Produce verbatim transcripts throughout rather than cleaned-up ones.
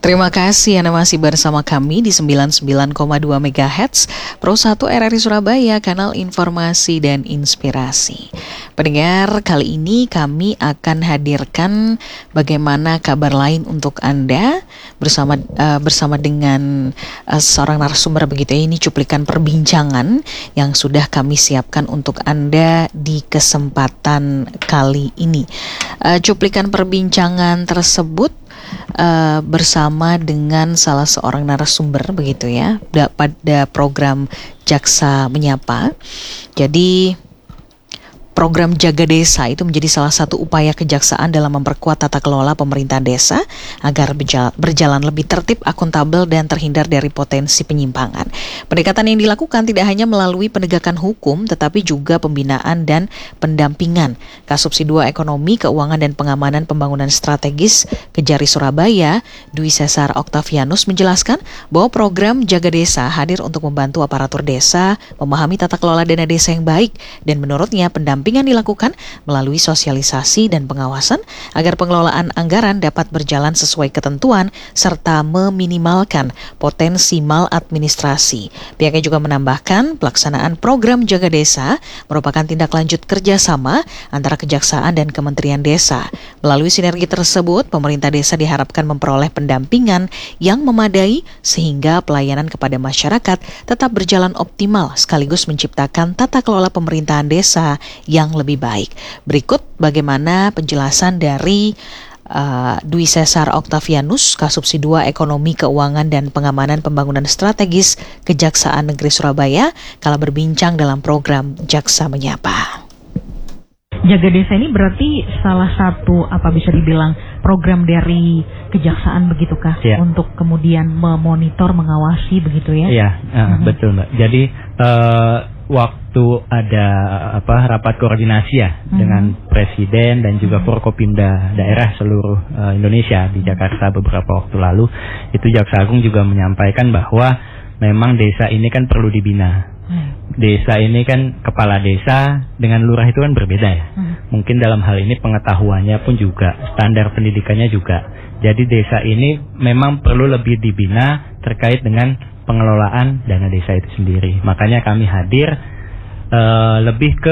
Terima kasih Anda masih bersama kami di sembilan puluh sembilan koma dua megahertz Pro satu R R I Surabaya, kanal informasi dan inspirasi. Pendengar, kali ini kami akan hadirkan bagaimana kabar lain untuk Anda bersama uh, bersama dengan uh, seorang narasumber begitu ya. Ini cuplikan perbincangan yang sudah kami siapkan untuk Anda di kesempatan kali ini. Uh, cuplikan perbincangan tersebut Uh, bersama dengan salah seorang narasumber begitu ya pada program Jaksa Menyapa. Jadi program Jaga Desa itu menjadi salah satu upaya kejaksaan dalam memperkuat tata kelola pemerintahan desa agar berjalan lebih tertib, akuntabel, dan terhindar dari potensi penyimpangan. Pendekatan yang dilakukan tidak hanya melalui penegakan hukum, tetapi juga pembinaan dan pendampingan. Kasubsi dua Ekonomi, Keuangan, dan Pengamanan Pembangunan Strategis Kejari Surabaya, Dwi Cesar Octavianus menjelaskan bahwa program Jaga Desa hadir untuk membantu aparatur desa memahami tata kelola dana desa yang baik, dan menurutnya pendampingan dilakukan melalui sosialisasi dan pengawasan agar pengelolaan anggaran dapat berjalan sesuai ketentuan serta meminimalkan potensi maladministrasi. Pihaknya juga menambahkan pelaksanaan program Jaga Desa merupakan tindak lanjut kerjasama antara Kejaksaan dan Kementerian Desa. Melalui sinergi tersebut, pemerintah desa diharapkan memperoleh pendampingan yang memadai sehingga pelayanan kepada masyarakat tetap berjalan optimal sekaligus menciptakan tata kelola pemerintahan desa yang lebih baik. Berikut bagaimana penjelasan dari uh, Dwi Cesar Octavianus, Kasubsi dua Ekonomi, Keuangan, dan Pengamanan Pembangunan Strategis Kejaksaan Negeri Surabaya kala berbincang dalam program Jaksa Menyapa. Jaga Desa ini berarti salah satu apa bisa dibilang program dari kejaksaan begitukah ya, untuk kemudian memonitor, mengawasi begitu ya? Iya, uh, uh-huh. betul Mbak. Jadi uh, waktu ada apa rapat koordinasi ya uh-huh. dengan Presiden dan juga Forkopimda daerah seluruh uh, Indonesia di Jakarta beberapa waktu lalu, itu Jaksa Agung juga menyampaikan bahwa memang desa ini kan perlu dibina. Desa ini kan kepala desa dengan lurah itu kan berbeda ya. Hmm. Mungkin dalam hal ini pengetahuannya pun juga, standar pendidikannya juga. Jadi desa ini memang perlu lebih dibina terkait dengan pengelolaan dana desa itu sendiri. Makanya kami hadir uh, lebih ke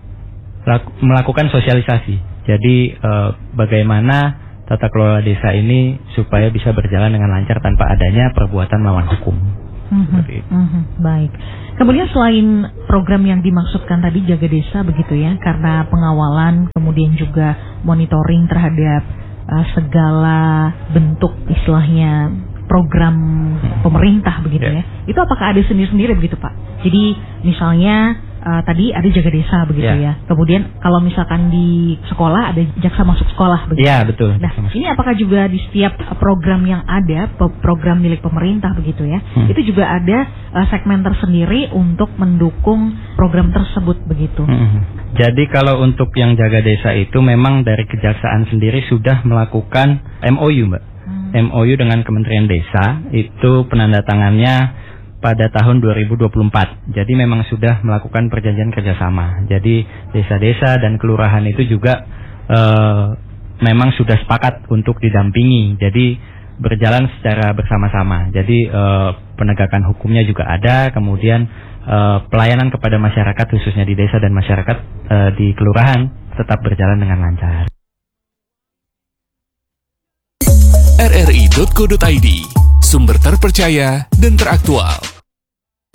laku, melakukan sosialisasi. Jadi uh, bagaimana tata kelola desa ini supaya bisa berjalan dengan lancar tanpa adanya perbuatan melawan hukum. Mm-hmm. Mm-hmm. Baik. Kemudian selain program yang dimaksudkan tadi Jaga Desa begitu ya, karena pengawalan kemudian juga monitoring terhadap uh, segala bentuk istilahnya program pemerintah begitu yeah. ya. Itu apakah ada sendiri-sendiri begitu Pak? Jadi misalnya uh, tadi ada Jaga Desa begitu yeah. ya. Kemudian kalau misalkan di sekolah ada Jaksa Masuk Sekolah begitu. Iya yeah, betul. Nah ini apakah juga di setiap program yang ada, program milik pemerintah begitu ya, hmm. itu juga ada uh, segmen tersendiri untuk mendukung program tersebut begitu. Hmm. Jadi kalau untuk yang Jaga Desa itu memang dari Kejaksaan sendiri sudah melakukan M O U Mbak. Hmm. M O U dengan Kementerian Desa itu penandatangannya pada tahun dua ribu dua puluh empat. Jadi memang sudah melakukan perjanjian kerjasama. Jadi desa-desa dan kelurahan itu juga uh, memang sudah sepakat untuk didampingi. Jadi berjalan secara bersama-sama. Jadi uh, penegakan hukumnya juga ada. Kemudian uh, pelayanan kepada masyarakat khususnya di desa dan masyarakat uh, di kelurahan tetap berjalan dengan lancar. R R I dot co dot I D, sumber terpercaya dan teraktual.